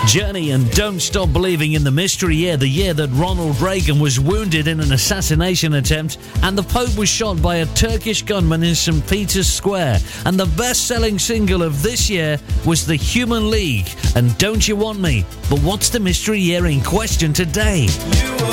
Journey and Don't Stop Believing in the Mystery Year, the year that Ronald Reagan was wounded in an assassination attempt and the Pope was shot by a Turkish gunman in St. Peter's Square. And the best-selling single of this year was The Human League and Don't You Want Me. But what's the mystery year in question today?